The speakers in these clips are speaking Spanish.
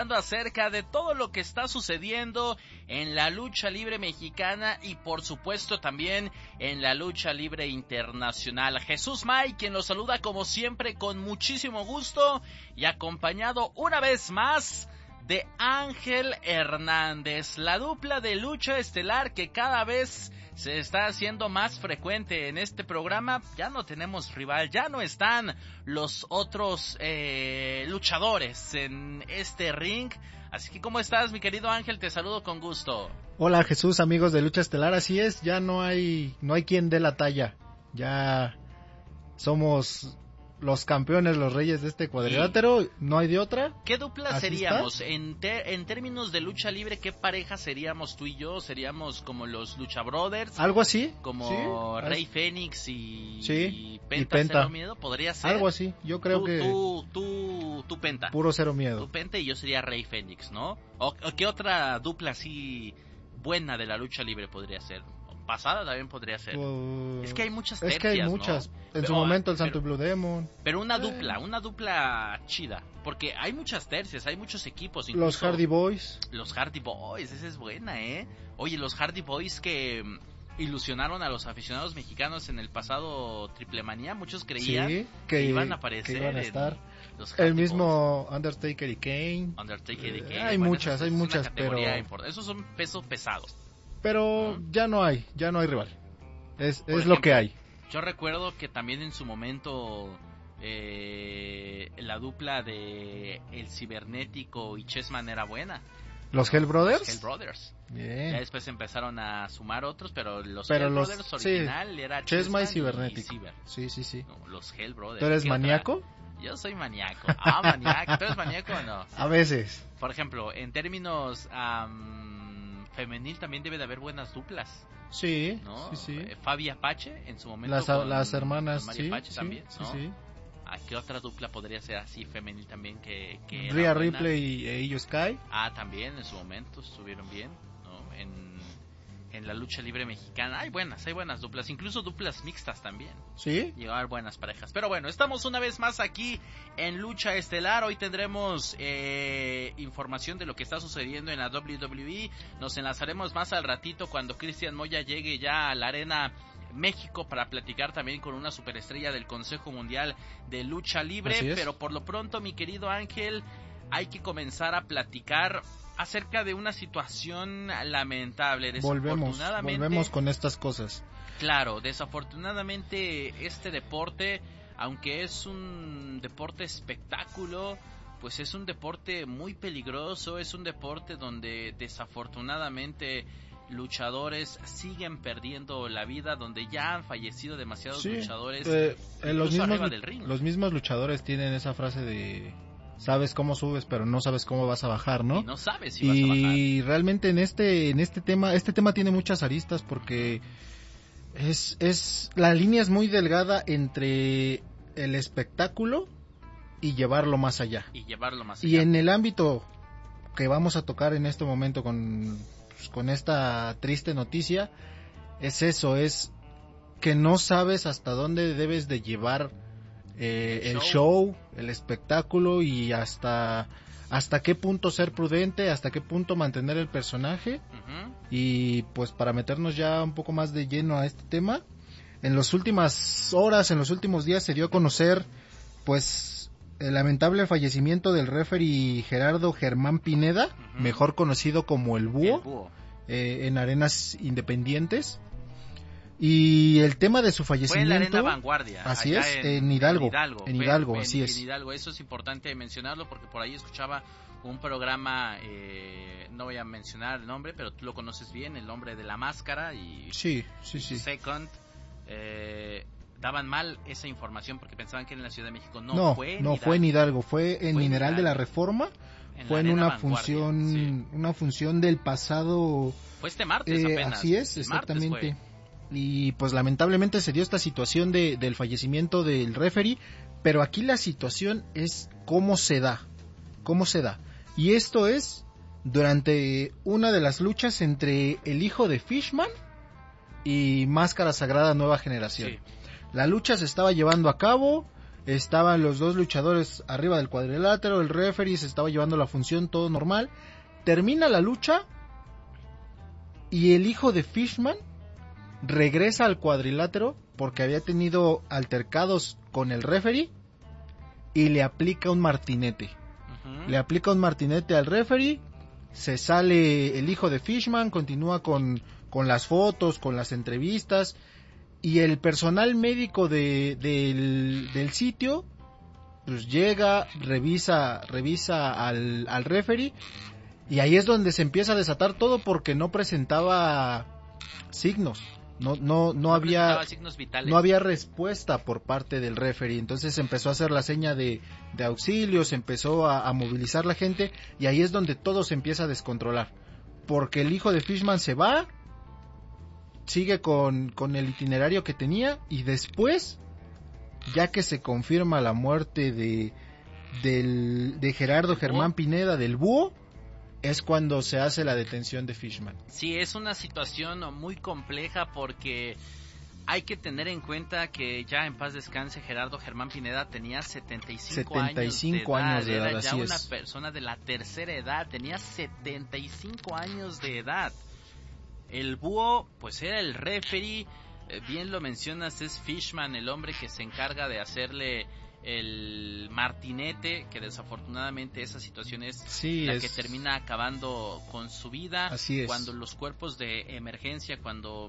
acerca de todo lo que está sucediendo en la lucha libre mexicana y por supuesto también en la lucha libre internacional. Jesús May, quien los saluda como siempre con muchísimo gusto y acompañado una vez más de Ángel Hernández, la dupla de lucha estelar que cada vez se está haciendo más frecuente en este programa. Ya no tenemos rival, ya no están los otros luchadores en este ring. Así que, ¿cómo estás, mi querido Ángel? Te saludo con gusto. Hola, Jesús, amigos de Lucha Estelar. Así es, ya no hay quien dé la talla. Ya somos los campeones, los reyes de este cuadrilátero, no hay de otra. ¿Qué dupla seríamos? En términos de lucha libre, ¿qué pareja seríamos tú y yo? ¿Seríamos como los Lucha Brothers? ¿Algo así? Como sí, Rey Fénix y Penta, Cero Miedo, ¿podría ser? Algo así, yo creo que... Tú Penta. Puro Cero Miedo. Tú Penta y yo sería Rey Fénix, ¿no? ¿O qué otra dupla así buena de la lucha libre podría ser? Pasada también podría ser. Es que hay muchas tercias, es que hay muchas, ¿no? En su momento el Santo Blue Demon. Pero una dupla chida, porque hay muchas tercias, hay muchos equipos. Los Hardy Boys. Los Hardy Boys, esa es buena, Oye, los Hardy Boys que ilusionaron a los aficionados mexicanos en el pasado Triple Manía, muchos creían que iban a aparecer, que iban a estar. Los Hardy el mismo Boys. Undertaker y Kane. Hay muchas, pero esos son pesos pesados. Pero ya no hay rival. Es lo que hay. Yo recuerdo que también en su momento la dupla de El Cibernético y Chessman era buena. ¿Los Hell Brothers? Los Hell Brothers. Bien. Ya después empezaron a sumar otros, pero los Hell Brothers original era Chessman y Cibernético. Sí. No, los Hell Brothers. ¿Tú eres maníaco? Yo soy maníaco. Maníaco. ¿Tú eres maníaco o no? A veces. Por ejemplo, en términos femenil también debe de haber buenas duplas. Sí, ¿no? sí. Fabi Apache en su momento las hermanas, María Apache también, ¿no? Sí. ¿A qué otra dupla podría ser así femenil también que Rhea Ripley e Io Sky? También en su momento estuvieron bien, ¿no? En la lucha libre mexicana hay buenas duplas, incluso duplas mixtas también. Sí. Llegar buenas parejas. Pero bueno, estamos una vez más aquí en Lucha Estelar. Hoy tendremos información de lo que está sucediendo en la WWE. Nos enlazaremos más al ratito cuando Cristian Moya llegue ya a la Arena México para platicar también con una superestrella del Consejo Mundial de Lucha Libre. Pero por lo pronto, mi querido Ángel, hay que comenzar a platicar acerca de una situación lamentable. Volvemos con estas cosas. Claro, desafortunadamente este deporte, aunque es un deporte espectáculo, pues es un deporte muy peligroso, es un deporte donde desafortunadamente luchadores siguen perdiendo la vida, donde ya han fallecido demasiados luchadores arriba del ring. Los mismos luchadores tienen esa frase de sabes cómo subes pero no sabes cómo vas a bajar, ¿no? Y no sabes si vas a bajar. Y realmente en este tema tiene muchas aristas porque la línea es muy delgada entre el espectáculo y llevarlo más allá. Y en el ámbito que vamos a tocar en este momento con esta triste noticia, es que no sabes hasta dónde debes de llevar el show, el espectáculo y hasta qué punto ser prudente, hasta qué punto mantener el personaje. Uh-huh. Y pues para meternos ya un poco más de lleno a este tema, en las últimas horas, en los últimos días se dio a conocer pues el lamentable fallecimiento del referee Gerardo Germán Pineda, uh-huh, mejor conocido como el Búho. En arenas independientes. Y el tema de su fallecimiento fue en la Arena Vanguardia, así es, en Hidalgo, así es. En Hidalgo, eso es importante mencionarlo porque por ahí escuchaba un programa, no voy a mencionar el nombre, pero tú lo conoces bien, el nombre de La Máscara y sí. Second, daban mal esa información porque pensaban que en la Ciudad de México no fue en Hidalgo, fue en Mineral de la Reforma. Fue en una función del pasado. Fue este martes apenas. Así es, exactamente. Y pues lamentablemente se dio esta situación del fallecimiento del referee, pero aquí la situación es cómo se da. Y esto es durante una de las luchas entre el hijo de Fishman y Máscara Sagrada Nueva Generación. Sí. La lucha se estaba llevando a cabo, estaban los dos luchadores arriba del cuadrilátero, el referee se estaba llevando la función, todo normal. Termina la lucha y el hijo de Fishman regresa al cuadrilátero porque había tenido altercados con el referee y le aplica un martinete. Le aplica un martinete al referee, se sale el hijo de Fishman, continúa con las fotos, con las entrevistas, y el personal médico del sitio pues llega, revisa al referee, y ahí es donde se empieza a desatar todo porque no presentaba signos. No había signos vitales. No había respuesta por parte del referee. Entonces empezó a hacer la seña de auxilio, se empezó a movilizar la gente, y ahí es donde todo se empieza a descontrolar, porque el hijo de Fishman se va, sigue con el itinerario que tenía, y después, ya que se confirma la muerte de Gerardo Germán Pineda, del Búho, es cuando se hace la detención de Fishman. Sí, es una situación muy compleja porque hay que tener en cuenta que ya en paz descanse Gerardo Germán Pineda tenía 75 años de edad. Era ya una persona de la tercera edad, tenía 75 años de edad. El Búho pues era el referee, bien lo mencionas, es Fishman el hombre que se encarga de hacerle el martinete, que desafortunadamente esa situación es que termina acabando con su vida. Así es. Cuando los cuerpos de emergencia, cuando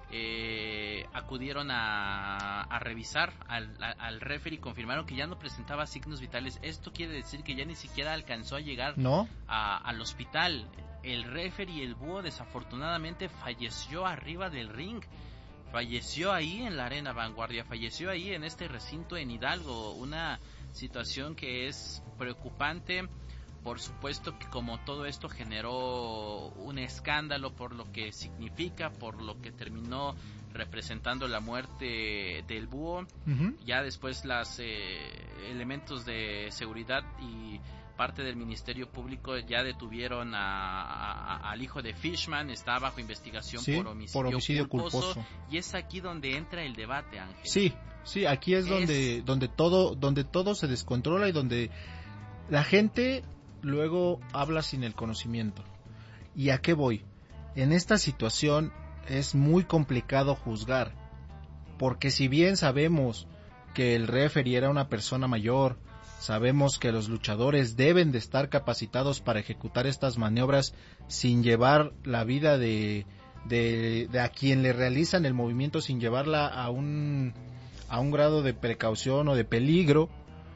acudieron a revisar al referee, confirmaron que ya no presentaba signos vitales. Esto quiere decir que ya ni siquiera alcanzó a llegar al hospital. El referee, el Búho, desafortunadamente falleció arriba del ring. Falleció ahí en la Arena Vanguardia, falleció ahí en este recinto en Hidalgo, una situación que es preocupante. Por supuesto que como todo esto generó un escándalo por lo que significa, por lo que terminó representando la muerte del Búho. Ya después los elementos de seguridad y parte del Ministerio Público ya detuvieron al hijo de Fishman, está bajo investigación por homicidio culposo. Y es aquí donde entra el debate, Ángel. Sí, aquí es donde todo se descontrola y donde la gente luego habla sin el conocimiento. ¿Y a qué voy? En esta situación es muy complicado juzgar, porque si bien sabemos que el referee era una persona mayor, sabemos que los luchadores deben de estar capacitados para ejecutar estas maniobras sin llevar la vida de a quien le realizan el movimiento, sin llevarla a un grado de precaución o de peligro.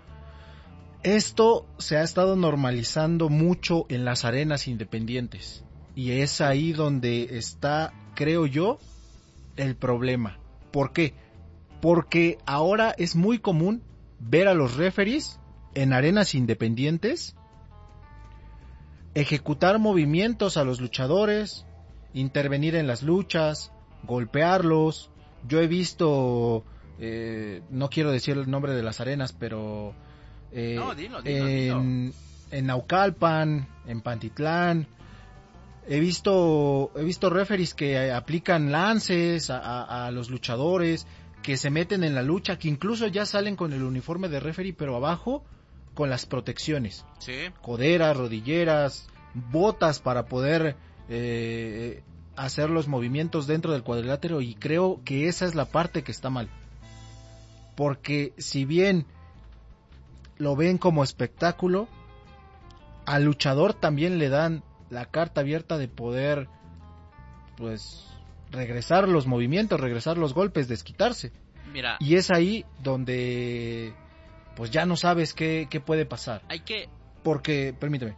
Esto se ha estado normalizando mucho en las arenas independientes, y es ahí donde está, creo yo, el problema. ¿Por qué? Porque ahora es muy común ver a los referees en arenas independientes ejecutar movimientos a los luchadores, intervenir en las luchas, golpearlos. Yo he visto, no quiero decir el nombre de las arenas, pero dilo. En Naucalpan, en Pantitlán, he visto referees que aplican lances a los luchadores, que se meten en la lucha, que incluso ya salen con el uniforme de referee, pero abajo con las protecciones, coderas, rodilleras, botas para poder hacer los movimientos dentro del cuadrilátero. Y creo que esa es la parte que está mal, porque si bien lo ven como espectáculo, al luchador también le dan la carta abierta de poder pues regresar los movimientos, regresar los golpes, desquitarse. Mira, y es ahí donde pues ya no sabes qué puede pasar. Porque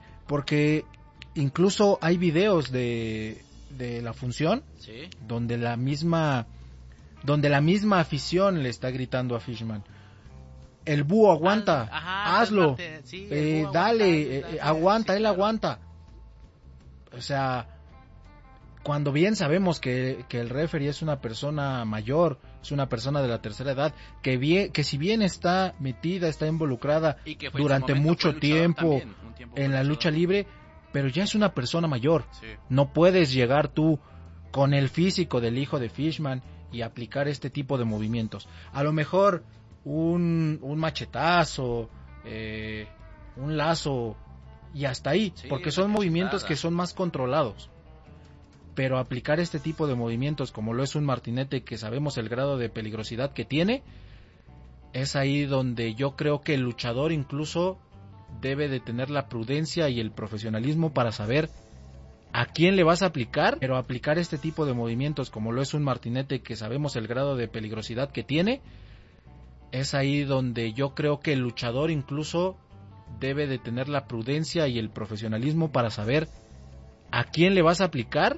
incluso hay videos de la función, donde la misma afición le está gritando a Fishman: el Búho aguanta, hazlo, dale, aguanta, él aguanta. O sea, cuando bien sabemos que el referee es una persona mayor, es una persona de la tercera edad, que si bien está metida, está involucrada durante mucho tiempo en la lucha libre, pero ya es una persona mayor. No puedes llegar tú con el físico del hijo de Fishman y aplicar este tipo de movimientos. A lo mejor un machetazo, un lazo y hasta ahí, sí, porque son movimientos que son más controlados. Pero aplicar este tipo de movimientos como lo es un martinete, que sabemos el grado de peligrosidad que tiene, es ahí donde yo creo que el luchador incluso debe de tener la prudencia y el profesionalismo para saber a quién le vas a aplicar, pero aplicar este tipo de movimientos como lo es un martinete, que sabemos el grado de peligrosidad que tiene, es ahí donde yo creo que el luchador incluso debe de tener la prudencia y el profesionalismo para saber a quién le vas a aplicar